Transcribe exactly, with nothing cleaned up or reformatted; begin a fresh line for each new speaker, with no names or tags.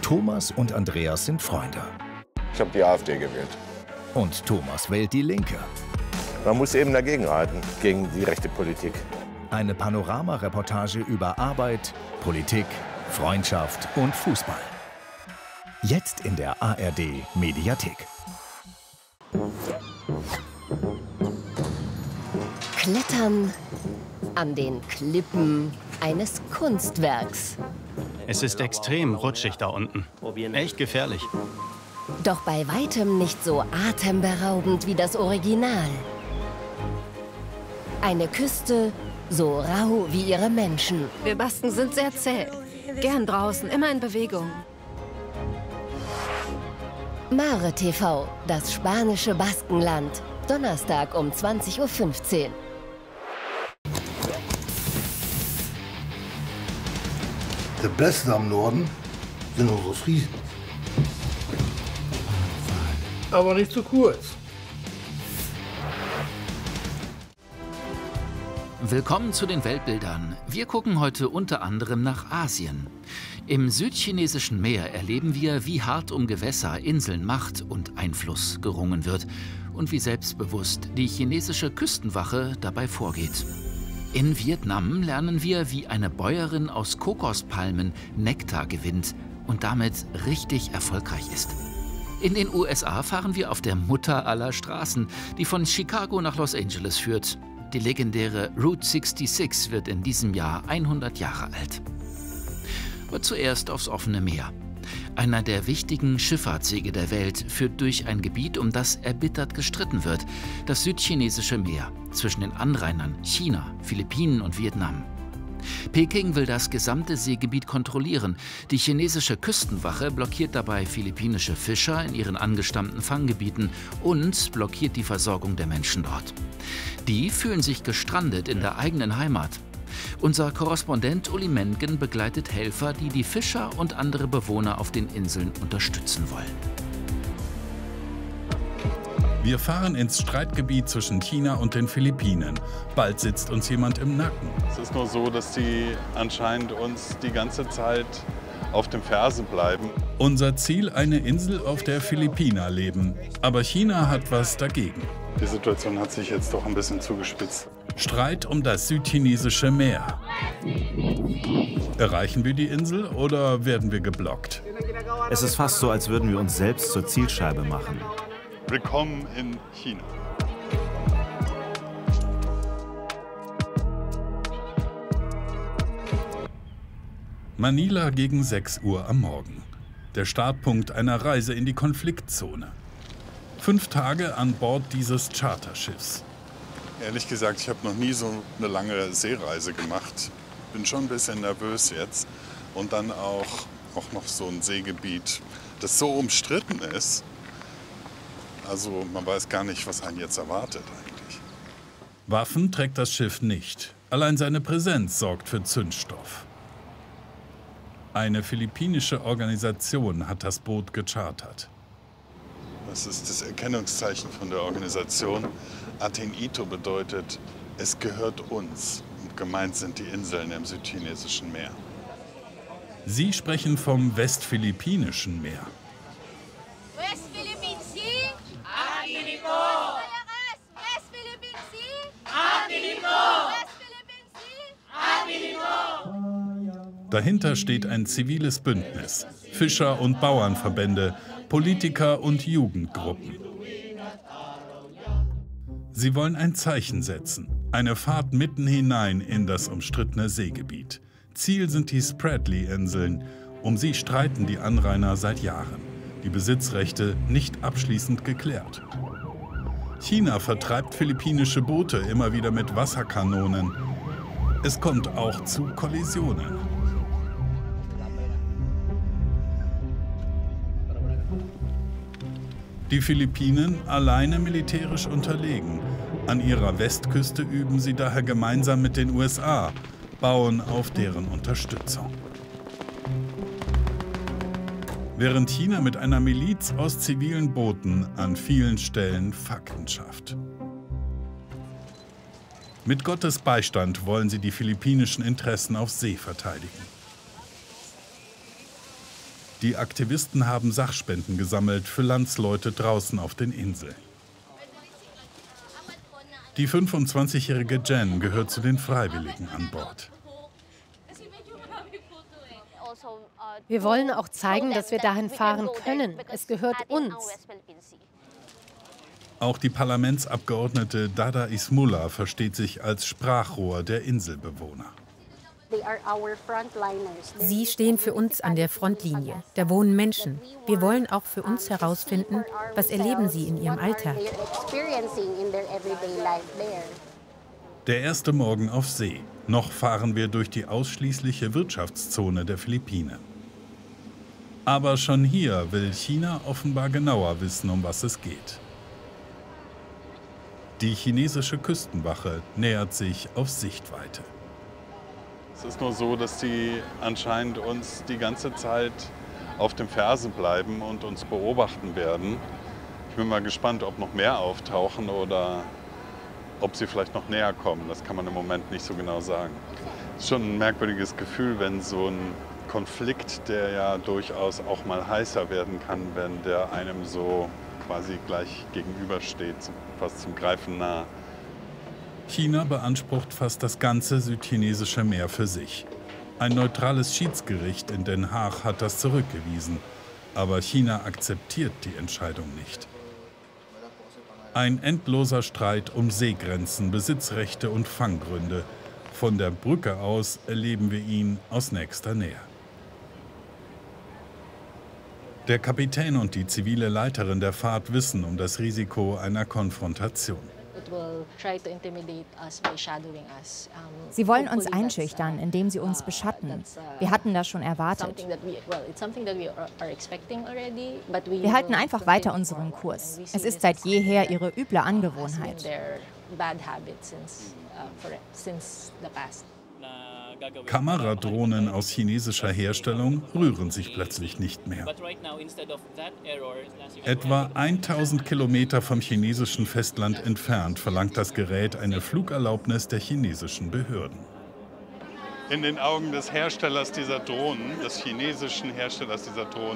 Thomas und Andreas sind Freunde.
Ich habe die AfD gewählt.
Und Thomas wählt die Linke.
Man muss eben dagegen halten, gegen die rechte Politik.
Eine Panorama-Reportage über Arbeit, Politik, Freundschaft und Fußball. Jetzt in der A R D-Mediathek.
Klettern an den Klippen eines Kunstwerks.
Es ist extrem rutschig da unten. Echt gefährlich.
Doch bei weitem nicht so atemberaubend wie das Original. Eine Küste so rau wie ihre Menschen.
Wir Basken sind sehr zäh. Gern draußen, immer in Bewegung.
Mare T V, das spanische Baskenland. Donnerstag um zwanzig Uhr fünfzehn.
Der Beste am Norden sind unsere Friesen. Aber nicht zu kurz.
Willkommen zu den Weltbildern. Wir gucken heute unter anderem nach Asien. Im südchinesischen Meer erleben wir, wie hart um Gewässer, Inseln, Macht und Einfluss gerungen wird und wie selbstbewusst die chinesische Küstenwache dabei vorgeht. In Vietnam lernen wir, wie eine Bäuerin aus Kokospalmen Nektar gewinnt und damit richtig erfolgreich ist. In den U S A fahren wir auf der Mutter aller Straßen, die von Chicago nach Los Angeles führt. Die legendäre Route sechsundsechzig wird in diesem Jahr hundert Jahre alt. Aber zuerst aufs offene Meer. Einer der wichtigen Schifffahrtswege der Welt führt durch ein Gebiet, um das erbittert gestritten wird, das südchinesische Meer zwischen den Anrainern China, Philippinen und Vietnam. Peking will das gesamte Seegebiet kontrollieren. Die chinesische Küstenwache blockiert dabei philippinische Fischer in ihren angestammten Fanggebieten und blockiert die Versorgung der Menschen dort. Die fühlen sich gestrandet in der eigenen Heimat. Unser Korrespondent Uli Mengen begleitet Helfer, die die Fischer und andere Bewohner auf den Inseln unterstützen wollen.
Wir fahren ins Streitgebiet zwischen China und den Philippinen. Bald sitzt uns jemand im Nacken.
Es ist nur so, dass die anscheinend uns die ganze Zeit auf den Fersen bleiben.
Unser Ziel, eine Insel auf der Philippina leben. Aber China hat was dagegen.
Die Situation hat sich jetzt doch ein bisschen zugespitzt.
Streit um das südchinesische Meer. Erreichen wir die Insel oder werden wir geblockt?
Es ist fast so, als würden wir uns selbst zur Zielscheibe machen.
Willkommen in China.
Manila gegen sechs Uhr am Morgen. Der Startpunkt einer Reise in die Konfliktzone. Fünf Tage an Bord dieses Charterschiffs.
Ehrlich gesagt, ich habe noch nie so eine lange Seereise gemacht. Bin schon ein bisschen nervös jetzt. Und dann auch, auch noch so ein Seegebiet, das so umstritten ist. Also man weiß gar nicht, was einen jetzt erwartet eigentlich.
Waffen trägt das Schiff nicht. Allein seine Präsenz sorgt für Zündstoff. Eine philippinische Organisation hat das Boot gechartert.
Das ist das Erkennungszeichen von der Organisation. Aten Ito bedeutet, es gehört uns. Und gemeint sind die Inseln im südchinesischen Meer.
Sie sprechen vom westphilippinischen Meer. Dahinter steht ein ziviles Bündnis, Fischer- und Bauernverbände, Politiker und Jugendgruppen. Sie wollen ein Zeichen setzen, eine Fahrt mitten hinein in das umstrittene Seegebiet. Ziel sind die Spratly-Inseln. Um sie streiten die Anrainer seit Jahren. Die Besitzrechte nicht abschließend geklärt. China vertreibt philippinische Boote immer wieder mit Wasserkanonen. Es kommt auch zu Kollisionen. Die Philippinen alleine militärisch unterlegen. An ihrer Westküste üben sie daher gemeinsam mit den U S A, bauen auf deren Unterstützung. Während China mit einer Miliz aus zivilen Booten an vielen Stellen Fakten schafft. Mit Gottes Beistand wollen sie die philippinischen Interessen auf See verteidigen. Die Aktivisten haben Sachspenden gesammelt für Landsleute draußen auf den Inseln. Die fünfundzwanzigjährige Jen gehört zu den Freiwilligen an Bord.
Wir wollen auch zeigen, dass wir dahin fahren können. Es gehört uns.
Auch die Parlamentsabgeordnete Dada Ismula versteht sich als Sprachrohr der Inselbewohner.
Sie stehen für uns an der Frontlinie. Da wohnen Menschen. Wir wollen auch für uns herausfinden, was erleben sie in ihrem Alltag.
Der erste Morgen auf See. Noch fahren wir durch die ausschließliche Wirtschaftszone der Philippinen. Aber schon hier will China offenbar genauer wissen, um was es geht. Die chinesische Küstenwache nähert sich auf Sichtweite.
Es ist nur so, dass die anscheinend uns die ganze Zeit auf den Fersen bleiben und uns beobachten werden. Ich bin mal gespannt, ob noch mehr auftauchen oder ob sie vielleicht noch näher kommen. Das kann man im Moment nicht so genau sagen. Es ist schon ein merkwürdiges Gefühl, wenn so ein Konflikt, der ja durchaus auch mal heißer werden kann, wenn der einem so quasi gleich gegenübersteht, fast zum Greifen nah.
China beansprucht fast das ganze südchinesische Meer für sich. Ein neutrales Schiedsgericht in Den Haag hat das zurückgewiesen. Aber China akzeptiert die Entscheidung nicht. Ein endloser Streit um Seegrenzen, Besitzrechte und Fanggründe. Von der Brücke aus erleben wir ihn aus nächster Nähe. Der Kapitän und die zivile Leiterin der Fahrt wissen um das Risiko einer Konfrontation.
Sie wollen uns einschüchtern, indem sie uns beschatten. Wir hatten das schon erwartet. Wir halten einfach weiter unseren Kurs. Es ist seit jeher ihre üble Angewohnheit.
Kameradrohnen aus chinesischer Herstellung rühren sich plötzlich nicht mehr. Etwa tausend Kilometer vom chinesischen Festland entfernt verlangt das Gerät eine Flugerlaubnis der chinesischen Behörden.
In den Augen des Herstellers dieser Drohnen, des chinesischen Herstellers dieser Drohnen,